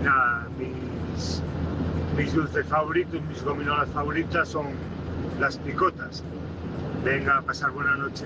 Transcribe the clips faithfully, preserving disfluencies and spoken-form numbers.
nada, mis, mis dulces favoritos, mis gominolas favoritas son las picotas. Venga, a pasar buena noche.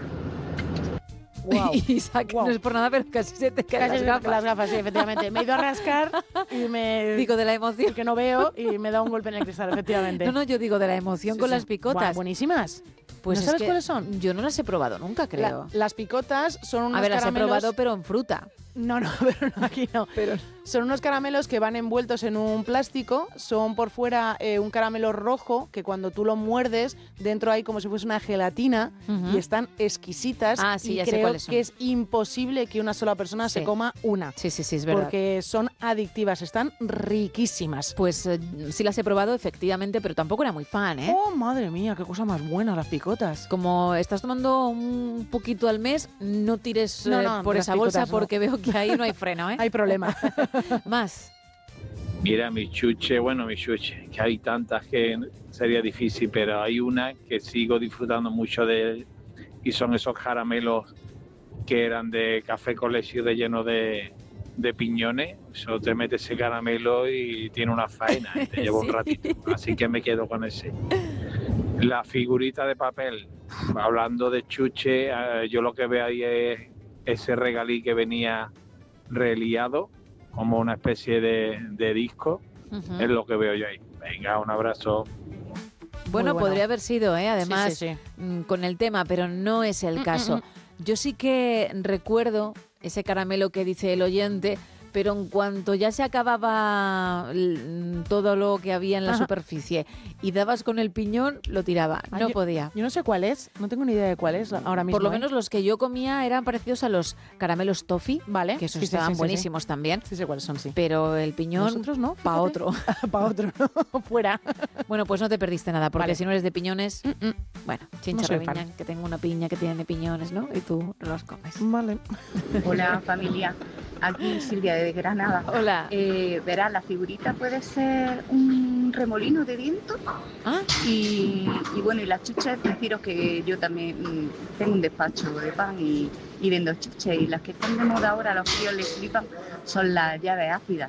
Wow. Isaac, Wow. no es por nada, pero casi se te caen Casi las me- gafas. las gafas, sí, efectivamente. Me he ido a rascar y me... Digo, de la emoción. que no veo y me da un golpe en el cristal, efectivamente. No, no, yo digo de la emoción Sí, con sí. las picotas. Buah, buenísimas. Pues ¿No es sabes que cuáles son? Yo no las he probado nunca, creo. La- las picotas son unos a ver, las he caramelos... probado, pero en fruta. No, no, pero no, aquí no. Pero Son unos caramelos que van envueltos en un plástico, son por fuera eh, un caramelo rojo que cuando tú lo muerdes, dentro hay como si fuese una gelatina Ujú. y están exquisitas. Ah, sí, y ya sé creo cuáles son. que es imposible que una sola persona Sí. se coma una. sí, sí, sí, es verdad. Porque son adictivas, están riquísimas. Pues eh, sí las he probado, efectivamente, pero tampoco era muy fan, ¿eh? Oh, madre mía, qué cosa más buena las picotas. Como estás tomando un poquito al mes, no tires No, eh, no, por las esa bolsa picotas no. porque veo que ahí no hay freno, ¿eh? Hay problema. Más. Mira, mi chuche, bueno, mi chuche, que hay tantas que sería difícil, pero hay una que sigo disfrutando mucho de y son esos caramelos que eran de café con leche relleno de, de piñones. Eso te mete ese caramelo y tiene una faena y te lleva Sí. un ratito. Así que me quedo con ese. La figurita de papel, hablando de chuche, eh, yo lo que veo ahí es ese regalí que venía reliado, como una especie de, de disco, Ujú. es lo que veo yo ahí. Venga, un abrazo. Bueno, bueno. podría haber sido, ¿eh? Además, Sí, sí, mm, con el tema, pero no es el caso. Yo sí que recuerdo ese caramelo que dice el oyente, pero en cuanto ya se acababa l- todo lo que había en la Ajá. superficie y dabas con el piñón, lo tiraba. Ah, No yo- podía. Yo no sé cuál es, no tengo ni idea de cuál es ahora mismo. Por lo ¿eh? menos los que yo comía eran parecidos a los caramelos toffee, Vale. que esos Sí, sí, estaban sí, sí, buenísimos también. Sí, sé cuáles son, sí. Pero el piñón, Nosotros no, pa' fíjate. otro. Para otro, no, fuera. Bueno, pues no te perdiste nada, porque Vale. si no eres de piñones, bueno, chincha soy reviña, fan. que tengo una piña que tiene piñones, ¿no? Y tú no los comes. Vale. Hola familia, aquí Silvia de Granada. Hola. Eh, verás, la figurita puede ser un remolino de viento Ah, y, y bueno, y las chuches, deciros que yo también mm, tengo un despacho de pan y, y vendo chuches y las que están de moda ahora, a los críos les flipan, son las llaves ácidas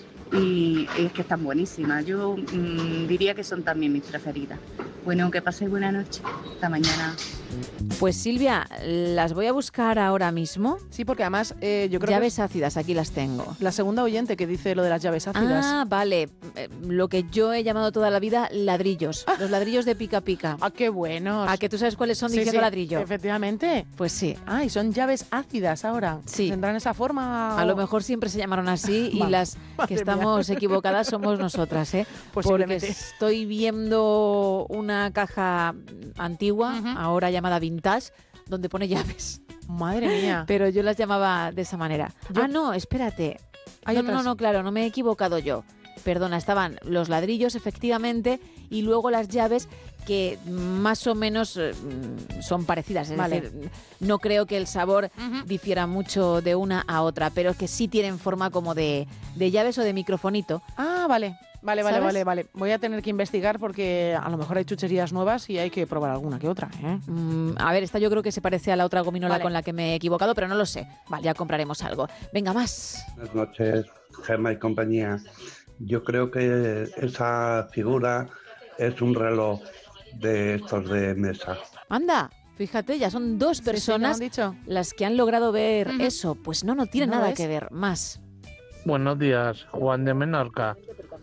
y es que están buenísimas. Yo mm, diría que son también mis preferidas. Bueno, que paséis buena noche. Hasta mañana. pues Silvia, las voy a buscar ahora mismo. Sí, porque además eh, yo creo Llaves que ácidas, aquí las tengo. es la segunda oyente que dice lo de las llaves ácidas. Ah, vale. Eh, Lo que yo he llamado toda la vida ladrillos. Los ladrillos de pica pica. Ah, qué buenos. ¿A que tú sabes cuáles son Sí, diciendo sí, ladrillo? Efectivamente. Pues sí. Ah, y son llaves ácidas ahora. Sí. ¿Tendrán esa forma? A o- lo mejor siempre se llamaron así y Vale. las Madre que mía. estamos equivocadas somos nosotras, ¿eh? Porque Posiblemente. estoy viendo una caja antigua, Ujú. ahora llamada vintage, donde pone llaves. Madre mía. Pero yo las llamaba de esa manera. Yo- Ah, no, espérate. Hay no, otras. no, no, claro, no me he equivocado yo. Perdona, estaban los ladrillos, efectivamente, y luego las llaves que más o menos eh, mm, son parecidas. Es Vale. decir, no creo que el sabor Ujú. difiera mucho de una a otra, pero que sí tienen forma como de, de llaves o de microfonito. Ah, vale. Vale, vale, ¿Sabes? vale, vale. Voy a tener que investigar porque a lo mejor hay chucherías nuevas y hay que probar alguna que otra, ¿eh? Mm, a ver, esta yo creo que se parece a la otra gominola Vale. con la que me he equivocado, pero no lo sé. Vale, ya compraremos algo. Venga, más. Buenas noches, Gemma y compañía. Yo creo que esa figura es un reloj de estos de mesa. Anda, fíjate, ya son dos Sí, sí, me lo personas han dicho. las que han logrado ver Ujú. eso. Pues no, no tiene ¿No nada ves? que ver. Más. Buenos días, Juan de Menorca.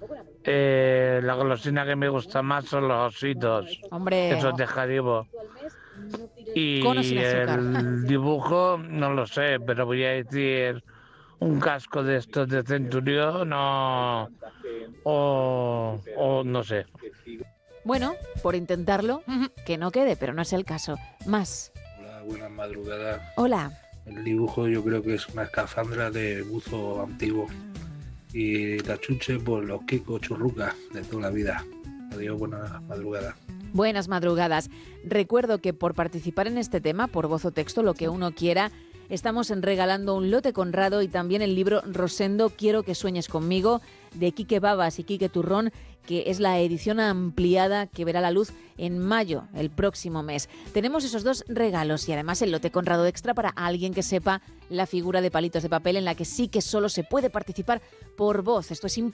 Eh, la golosina que me gusta más son los ositos, Hombre, esos de Haribo. Y Con o sin azúcar. el dibujo, no lo sé, pero voy a decir un casco de estos de Centurión o, o, o no sé. bueno, por intentarlo, Ujú. que no quede, pero no es el caso. Más. Hola, buenas madrugadas. Hola. El dibujo yo creo que es una escafandra de buzo antiguo. Y la chuche, pues los Kiko churrucas de toda la vida. Adiós, buenas madrugadas. Buenas madrugadas. Recuerdo que por participar en este tema, por voz o texto, lo que uno quiera, estamos regalando un lote Conrado y también el libro Rosendo, Quiero que sueñes conmigo, de Quique Babas y Quique Turrón, que es la edición ampliada que verá la luz en mayo, el próximo mes. Tenemos esos dos regalos y además el lote Conrado extra para alguien que sepa la figura de palitos de papel en la que sí que solo se puede participar por voz. Esto es importante.